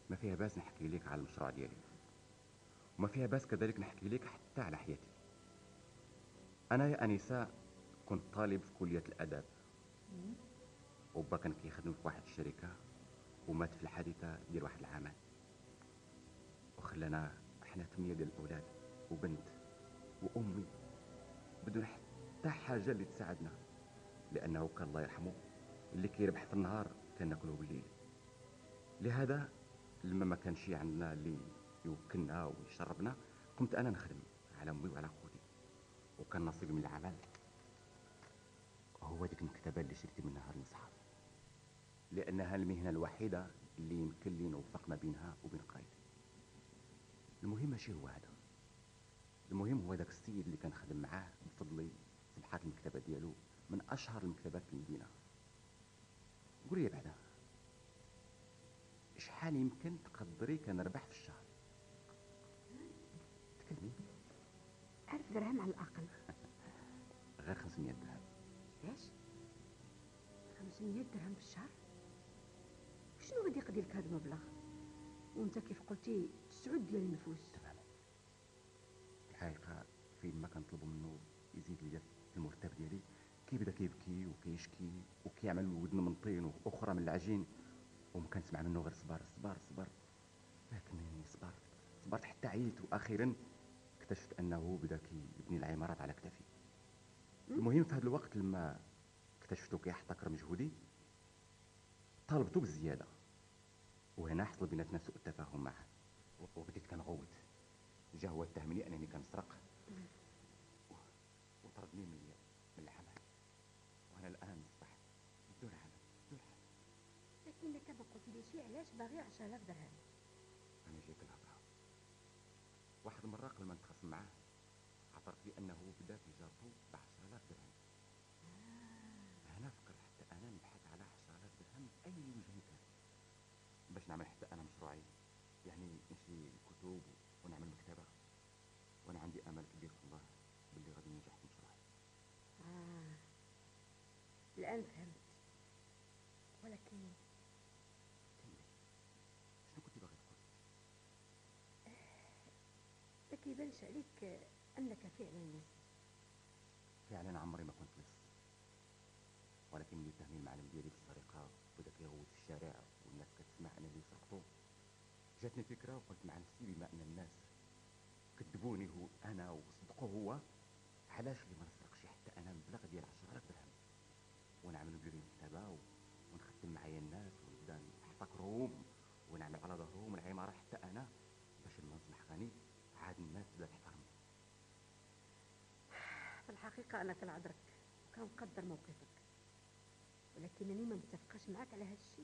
ما فيها باس نحكي لك على المشروع ديالي، وما فيها باس كذلك نحكي لك حتى على حياتي. انا يا انسه كنت طالب في كليه الاداب، مم. وبا كان كيخدم في واحد الشركه ومات في الحادثه ديال واحد العمل، وخلانا احنا 8 ديال الاولاد وبنت وامي بدون حتى حاجه اللي تساعدنا، لانه كان الله يرحمه اللي كيربح في النهار كان ناكله بالليل. لهذا لما ما كانش عندنا اللي يوكلنا ويشربنا قمت انا نخدم على امي وعلى خوتي، وكان نصيبي من العمل هو ديك المكتبه اللي شريت منها المصحف، لانها المهنه الوحيده اللي يمكن لي نوفق ما بينها وبين قرايتي. المهم ماشي هو هذا، المهم هو داك السيد اللي كنخدم معاه بفضلي صبحات المكتبه ديالو من اشهر المكتبات في المدينه. قولي لي بعدا شحال يمكن تقدري كنربح في الشهر؟ تكلمي. 1000 درهم على الأقل. غير 500 درهم. كيفاش؟ 500 درهم في الشهر؟ شنو غادي يقضي لك هذا المبلغ؟ وانت كيف قلتي 9 ديال النفوس. تماما. الحقيقه فين ما كنطلبوا منه يزيد لي في المرتب ديالي كيبدا كيبكي وكيشكي وكيعمل ودن من طين واخرى من العجين، وما كنسمع منه غير صبر صبر صبر. لكنني صبرت حتى عييت، واخيرا اكتشفت انه بدا كيبني العمارات على كتافي. المهم في هذا الوقت لما اكتشفتو كيحتكر مجهودي طالبته بالزياده، وهنا حصل بيناتنا سوء التفاهم معه، وبديت كنغوت. جا هو اتهمني انني كنسرق وطردني من العمل، وانا الان اصبحت بدون عمل بدون حاجه. لكنك ما قلتليش علاش باغي 10000 درهم. انا جيت الهضره واحد المره قبل ما نتخاصم معاه اعترف لي انه بدا تجارته ب 10000 درهم. هنا فكرت حتى انا نبحث على 10000 درهم باي وجه كان باش نعمل حتى انا مشروعي، يعني نشري كتب ونعمل مكتبه، وانا عندي امل كبير في الله باللي غادي ننجح في مشروعي. الآن فهمت. ولكن كملي، شنو كنتي باغي تقولي؟ ما كيبانش عليك أنك فعلا لص. فعلا عمري ما كنت لص، ولكن اللي تهمني المعلم ديالي في السرقه وبدا كيغوت في الشارع والناس كتسمع انا اللي سرقته، جاتني فكره وقلت مع نفسي بما ان الناس كذبوني هو انا وصدقوه هو، علاش اللي ما نسرقش حتى انا مبلغ ديال 10000 درهم ونعمل ندير مكتبه ونخدم معايا الناس ونبدا نحتكرهم ونعمل على ظهرهم العماره حتى انا، باش لما نصبح غني عاد الناس تبدا تحترمني. في الحقيقة أنا كنعذرك وكنقدر موقفك، ولكنني ما متفقاش معك على هذا الشيء.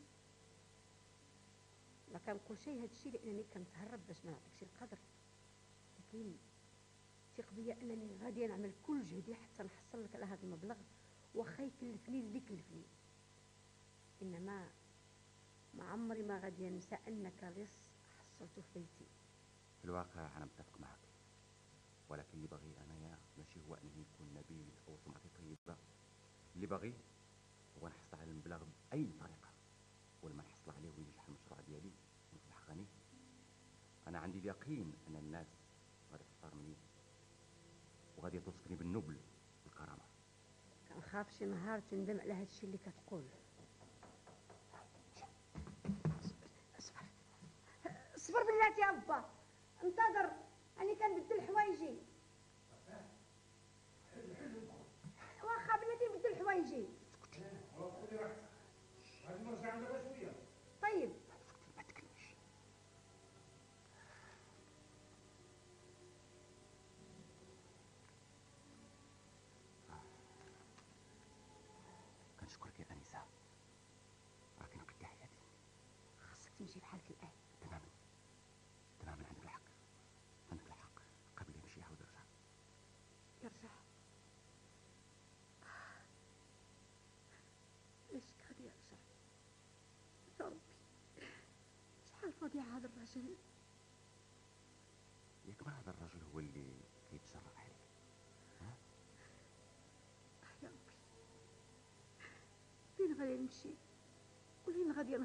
ما كنقول شيء هذا الشيء لأنني كنتهرب باش ما نعطيكش القدر، لكن ثق بيا أنني غادي نعمل كل جهدي حتى نحصل لك على هذا المبلغ، واخا يكلفني اللي كلفني. إنما ما عمري ما غادي ننسى أنك لص حصلته في بيتي. في الواقع انا متفق معك، ولكن اللي باغي انايا ماشي هو انني نكون نبيل او سمعتي طيبه، اللي باغي هو نحصل على المبلغ باي طريقه، ولما نحصل عليه وينجح المشروع ديالي ونصبح غني، انا عندي اليقين ان الناس غادي تحترمني وغادي توصفني بالنبل والكرامه. كنخاف شي نهار تندم على هذا الشيء اللي كتقول. اصبر اصبر بلاتي يا با، انتظر راني كنبدل حوايجي. واخا بلاتي نبدل حوايجي. طيب ما تكلمش. كنشكرك يا انسه، راكي نقدتي حياتي. خاصك تمشي بحالك الآن. تماما تماما، عندك الحق عندك الحق، قبل يمشي يعاود يرجع. يرجع؟ ليش غادي يرجع؟ يا ربي شحال فاضي هذا الرجل. ياك ما هذا الرجل هو اللي كيتجرأ عليك؟ ها؟ يا ربي فين غادي نمشي ولين غادي